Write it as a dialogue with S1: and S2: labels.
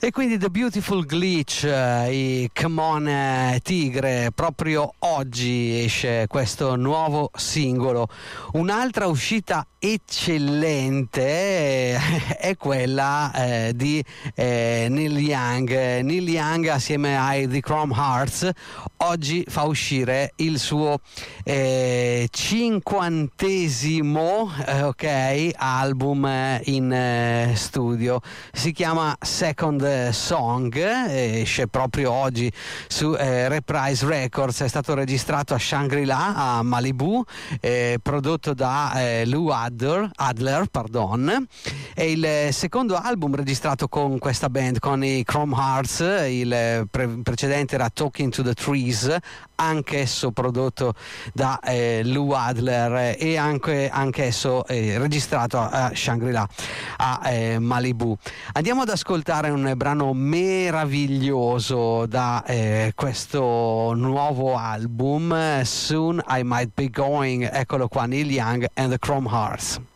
S1: E quindi The Beautiful Glitch, i Come On Tigre, proprio oggi esce questo nuovo singolo. Un'altra uscita eccellente è quella di Neil Young. Neil Young assieme ai The Chrome Hearts oggi fa uscire il suo 50° album in studio. Si chiama Second Song, esce proprio oggi su Reprise Records, è stato registrato a Shangri-La a Malibu, prodotto da Lou Adler, è il secondo album registrato con questa band, con i Chrome Hearts. Il precedente era Talking to the Trees, anch'esso prodotto da Lou Adler e anch'esso registrato a Shangri-La a Malibu. Andiamo ad ascoltare un brano meraviglioso da questo nuovo album, Soon I Might Be Going. Eccolo qua, Neil Young and the Chrome Hearts.